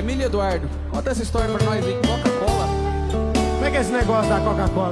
Emílio Eduardo, conta essa história pra nós aí, Coca-Cola. Como é que é esse negócio da Coca-Cola